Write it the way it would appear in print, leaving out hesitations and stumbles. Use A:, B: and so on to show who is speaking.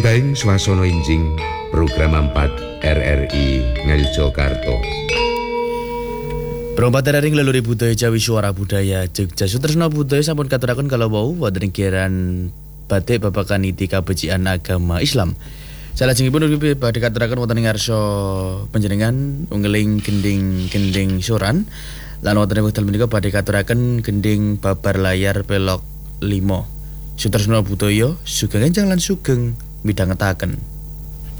A: Pindaing swasana enjing program 4 RRI Ngayogyakarta.
B: Perompat RRI ngeluluri budaya Jawi Suara Budaya Jogja Sutresna Budaya sampun katuraken kalau wau wonten kiran batik babagan iti kabecikan agama Islam. Salajengipun ugi badhe katuraken wonten ing ngarsa panjenengan unggeling gending soran lan wonten ing wekdal menika badhe katuraken gending babar layar pelok 5. Sutresna Budaya sugeng enjang lan sugeng midhangetaken.